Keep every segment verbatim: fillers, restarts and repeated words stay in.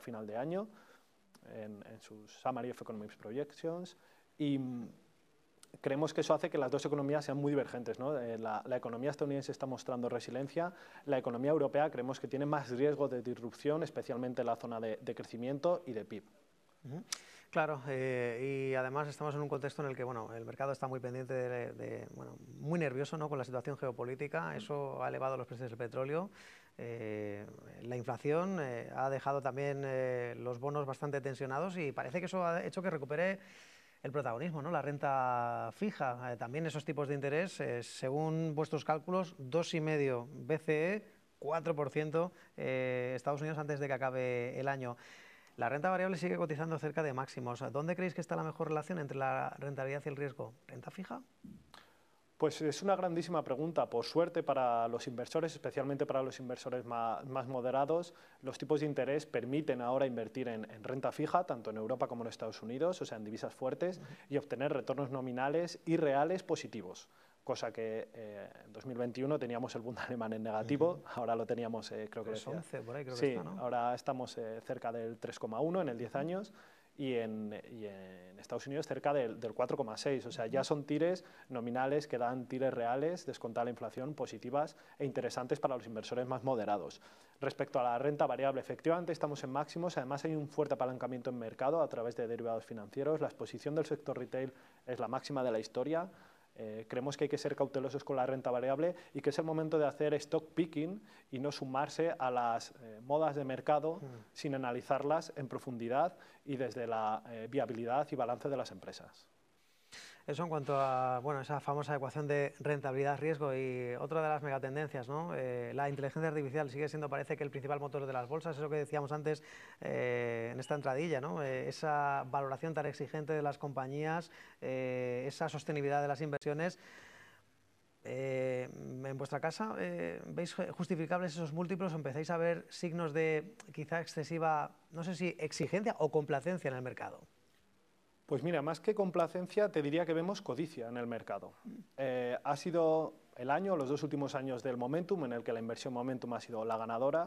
final de año en, en sus Summary of Economic Projections, y creemos que eso hace que las dos economías sean muy divergentes, ¿no? Eh, la, la economía estadounidense está mostrando resiliencia, la economía europea creemos que tiene más riesgo de disrupción, especialmente en la zona de, de crecimiento y de P I B. Uh-huh. Claro, eh, y además estamos en un contexto en el que bueno, el mercado está muy pendiente, de, de, bueno, muy nervioso, ¿no?, con la situación geopolítica. Eso ha elevado los precios del petróleo. Eh, la inflación eh, ha dejado también eh, los bonos bastante tensionados y parece que eso ha hecho que recupere el protagonismo, ¿no?, la renta fija. Eh, también esos tipos de interés, eh, según vuestros cálculos, dos coma cinco B C E, cuatro por ciento eh, Estados Unidos antes de que acabe el año. La renta variable sigue cotizando cerca de máximos. ¿Dónde creéis que está la mejor relación entre la rentabilidad y el riesgo? ¿Renta fija? Pues es una grandísima pregunta. Por suerte para los inversores, especialmente para los inversores más, más moderados, los tipos de interés permiten ahora invertir en, en renta fija, tanto en Europa como en Estados Unidos, o sea, en divisas fuertes, uh-huh, y obtener retornos nominales y reales positivos. Cosa que eh, en dos mil veintiuno teníamos el Bund alemán en negativo, uh-huh, ahora lo teníamos, eh, creo que decía. once, por ahí creo sí, que está, ¿no? Ahora estamos eh, cerca del tres coma uno en el diez años. Y en, y en Estados Unidos cerca del, del cuatro coma seis, o sea, ya son tires nominales que dan tires reales, descontada la inflación, positivas e interesantes para los inversores más moderados. Respecto a la renta variable, efectivamente estamos en máximos, además hay un fuerte apalancamiento en mercado a través de derivados financieros, la exposición del sector retail es la máxima de la historia. Eh, creemos que hay que ser cautelosos con la renta variable y que es el momento de hacer stock picking y no sumarse a las eh, modas de mercado mm. sin analizarlas en profundidad y desde la eh, viabilidad y balance de las empresas. Eso en cuanto a bueno, esa famosa ecuación de rentabilidad-riesgo. Y otra de las megatendencias, ¿no? Eh, la inteligencia artificial sigue siendo, parece que el principal motor de las bolsas, eso que decíamos antes eh, en esta entradilla, ¿no? Eh, esa valoración tan exigente de las compañías, eh, esa sostenibilidad de las inversiones. Eh, en vuestra casa, eh, ¿veis justificables esos múltiplos o empezáis a ver signos de quizá excesiva, no sé si exigencia o complacencia en el mercado? Pues mira, más que complacencia, te diría que vemos codicia en el mercado. Eh, ha sido el año, los dos últimos años del Momentum, en el que la inversión Momentum ha sido la ganadora,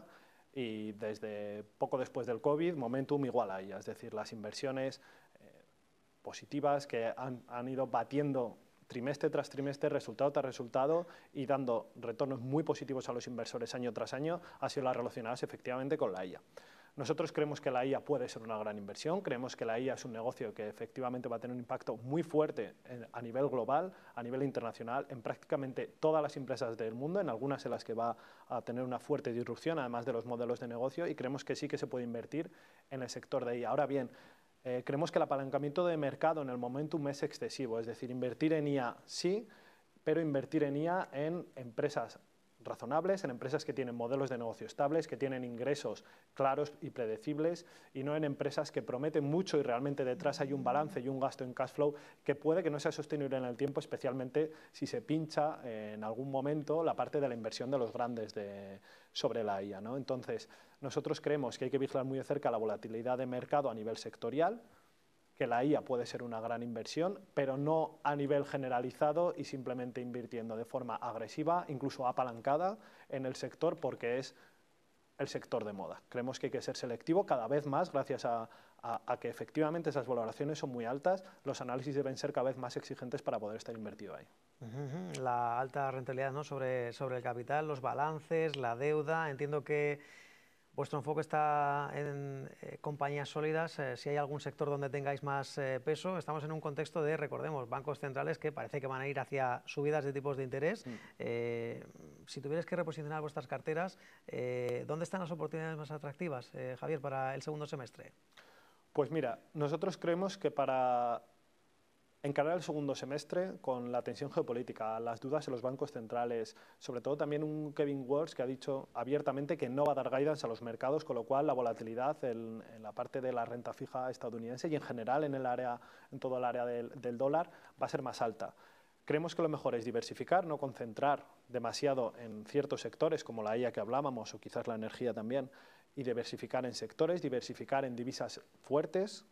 y desde poco después del COVID, Momentum igual a ella, es decir, las inversiones eh, positivas que han, han ido batiendo trimestre tras trimestre, resultado tras resultado, y dando retornos muy positivos a los inversores año tras año, han sido las relacionadas efectivamente con la I A. Nosotros creemos que la I A puede ser una gran inversión, creemos que la I A es un negocio que efectivamente va a tener un impacto muy fuerte en, a nivel global, a nivel internacional, en prácticamente todas las empresas del mundo, en algunas en las que va a tener una fuerte disrupción, además de los modelos de negocio, y creemos que sí que se puede invertir en el sector de I A. Ahora bien, eh, creemos que el apalancamiento de mercado en el Momentum es excesivo, es decir, invertir en I A sí, pero invertir en I A en empresas razonables, en empresas que tienen modelos de negocio estables, que tienen ingresos claros y predecibles, y no en empresas que prometen mucho y realmente detrás hay un balance y un gasto en cash flow que puede que no sea sostenible en el tiempo, especialmente si se pincha eh, en algún momento la parte de la inversión de los grandes de, sobre la I A, ¿no? Entonces, nosotros creemos que hay que vigilar muy de cerca la volatilidad de mercado a nivel sectorial, que la I A puede ser una gran inversión, pero no a nivel generalizado y simplemente invirtiendo de forma agresiva, incluso apalancada en el sector, porque es el sector de moda. Creemos que hay que ser selectivo cada vez más, gracias a, a, a que efectivamente esas valoraciones son muy altas, los análisis deben ser cada vez más exigentes para poder estar invertido ahí. Uh-huh. La alta rentabilidad, ¿no?, sobre, sobre el capital, los balances, la deuda. Entiendo que vuestro enfoque está en eh, compañías sólidas. Eh, si hay algún sector donde tengáis más eh, peso, estamos en un contexto de, recordemos, bancos centrales que parece que van a ir hacia subidas de tipos de interés. Mm. Eh, si tuvierais que reposicionar vuestras carteras, eh, ¿dónde están las oportunidades más atractivas, eh, Javier, para el segundo semestre? Pues mira, nosotros creemos que para encarar el segundo semestre, con la tensión geopolítica, las dudas en los bancos centrales, sobre todo también un Kevin Warsh que ha dicho abiertamente que no va a dar guidance a los mercados, con lo cual la volatilidad en, en la parte de la renta fija estadounidense y en general en, el área, en todo el área del, del dólar va a ser más alta. Creemos que lo mejor es diversificar, no concentrar demasiado en ciertos sectores como la I A que hablábamos o quizás la energía también, y diversificar en sectores, diversificar en divisas fuertes.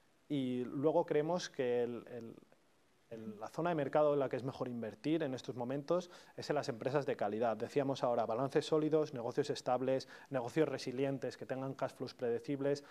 Y luego creemos que el, el, el, la zona de mercado en la que es mejor invertir en estos momentos es en las empresas de calidad. Decíamos ahora, balances sólidos, negocios estables, negocios resilientes, que tengan cash flows predecibles,